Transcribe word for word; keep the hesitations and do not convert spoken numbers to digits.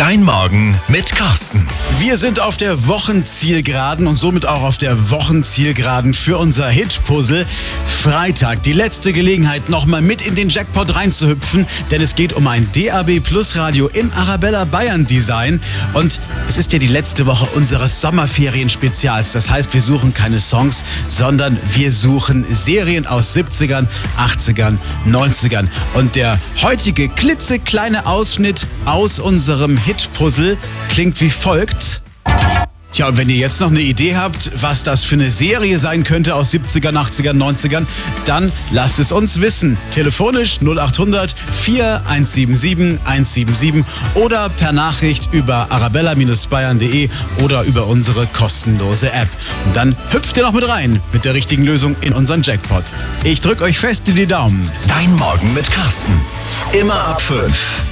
Dein Morgen mit Carsten. Wir sind auf der Wochenzielgeraden und somit auch auf der Wochenzielgeraden für unser Hit-Puzzle. Freitag, die letzte Gelegenheit, nochmal mit in den Jackpot reinzuhüpfen, denn es geht um ein D A B Plus Radio im Arabella Bayern Design. Und es ist ja die letzte Woche unseres Sommerferien-Spezials. Das heißt, wir suchen keine Songs, sondern wir suchen Serien aus siebzigern, achtzigern, neunzigern. Und der heutige klitzekleine Ausschnitt aus unserem Hit-Puzzle klingt wie folgt. Ja, und wenn ihr jetzt noch eine Idee habt, was das für eine Serie sein könnte aus siebzigern, achtzigern, neunzigern, dann lasst es uns wissen. Telefonisch null acht hundert, vier eins sieben sieben, eins sieben sieben oder per Nachricht über arabella Bindestrich bayern punkt de oder über unsere kostenlose App. Und dann hüpft ihr noch mit rein mit der richtigen Lösung in unseren Jackpot. Ich drück euch fest in die Daumen. Dein Morgen mit Carsten. Immer ab fünf.